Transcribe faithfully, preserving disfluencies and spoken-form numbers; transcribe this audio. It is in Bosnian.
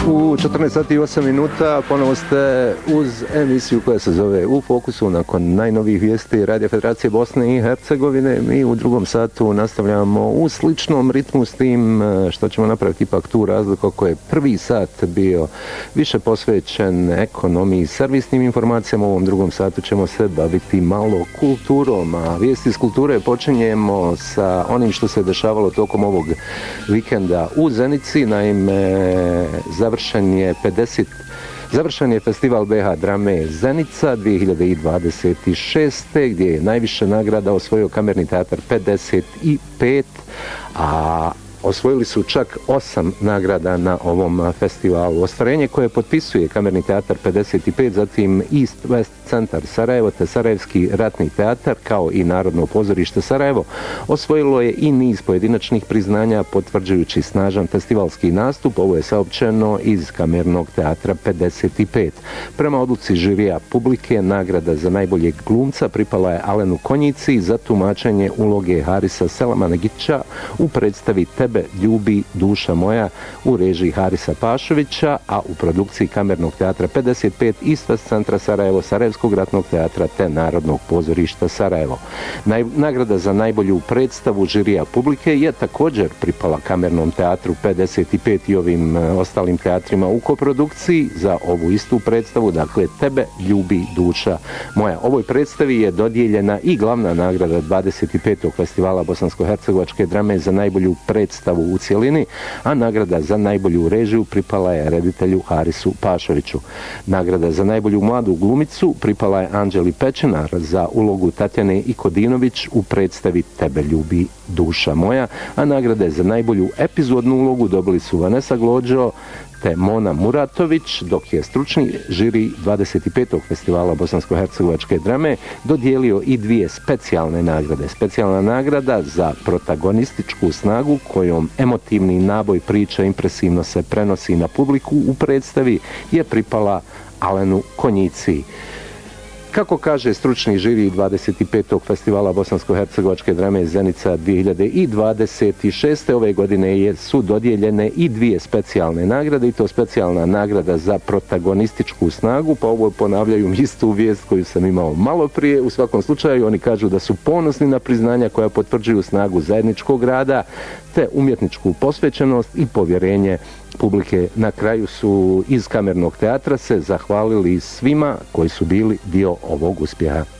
U četrnaest sati i osam minuta ponovo ste uz emisiju koja se zove U fokusu nakon najnovijih vijesti Radio Federacije Bosne i Hercegovine. Mi u drugom satu nastavljamo u sličnom ritmu s tim što ćemo napraviti ipak tu razliku ako je prvi sat bio više posvećen ekonomiji i servisnim informacijama. U ovom drugom satu ćemo se baviti malo kulturom, a vijesti iz kulture počinjemo sa onim što se dešavalo tokom ovog vikenda u Zenici. Naime, završen je pedeset Završen je festival B H drame Zenica dvije hiljade dvadeset šeste. gdje je najviše nagrada osvojio Kamerni teatar pedeset pet, a osvojili su čak osam nagrada na ovom festivalu. Ostvarenje koje potpisuje Kamerni teatar pedeset pet, zatim East West centar Sarajevo te Sarajevski ratni teatar kao i Narodno pozorište Sarajevo osvojilo je i niz pojedinačnih priznanja potvrđujući snažan festivalski nastup. Ovo je saopćeno iz Kamernog teatra pedeset pet. Prema odluci žirija publike, nagrada za najboljeg glumca pripala je Alenu Konjici za tumačenje uloge Harisa Selamanagića u predstavi Tebe ljubi duša moja u režiji Harisa Pašovića, a u produkciji Kamernog teatra pedeset pet, East West centra Sarajevo, Sarajevskog ratnog teatra te Narodnog pozorišta Sarajevo. Naj, nagrada za najbolju predstavu žirija publike je također pripala Kamernom teatru pedeset pet i ovim ostalim teatrima u koprodukciji za ovu istu predstavu, dakle Tebe ljubi duša moja. Ovoj predstavi je dodijeljena i glavna nagrada dvadeset petog festivala bosansko-hercegovačke drame za najbolju predstavu u cjelini, a nagrada za najbolju režiju pripala je reditelju Harisu Pašoviću. Nagrada za najbolju mladu glumicu pripala je Anđeli Pećinar za ulogu Tatjane Ikodinović u predstavi Tebe ljubi duša moja, a nagrade za najbolju epizodnu ulogu dobili su Vanessa Glođo te Mona Muratović, dok je stručni žiri dvadeset petog festivala bosansko-hercegovačke drame dodijelio i dvije specijalne nagrade. Specijalna nagrada za protagonističku snagu kojom emotivni naboj priče impresivno se prenosi na publiku u predstavi je pripala Alenu Konjici. Kako kaže stručni žiri dvadeset petog festivala bosansko-hercegovačke drame Zenica dvije hiljade dvadeset šeste. ove godine su dodijeljene i dvije specijalne nagrade, i to specijalna nagrada za protagonističku snagu, pa ovo ponavljaju istu vijest koju sam imao malo prije. U svakom slučaju oni kažu da su ponosni na priznanja koja potvrđuju snagu zajedničkog rada te umjetničku posvećenost i povjerenje publike. Na kraju su iz Kamernog teatra se zahvalili svima koji su bili dio ovog uspjeha.